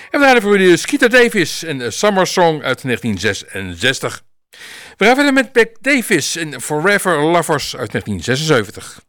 En we gaan voor jullie Skeeter Davis en A Summer Song uit 1966. We gaan verder met Beck Davis en Forever Lovers uit 1976.